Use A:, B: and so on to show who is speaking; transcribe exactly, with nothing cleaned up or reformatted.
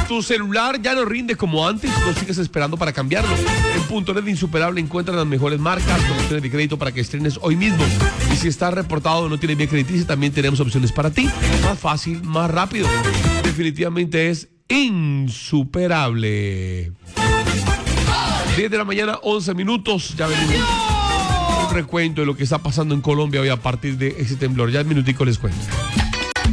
A: Tu celular ya no rinde como antes, no sigues esperando para cambiarlo. En Puntonet Insuperable encuentran las mejores marcas, promociones de crédito para que estrenes hoy mismo. Y si estás reportado o no tienes bien crediticio, también tenemos opciones para ti. Más fácil, más rápido. Definitivamente es insuperable. diez de la mañana, once minutos. Ya venimos. Un recuento de lo que está pasando en Colombia hoy a partir de ese temblor. Ya en minutico les cuento.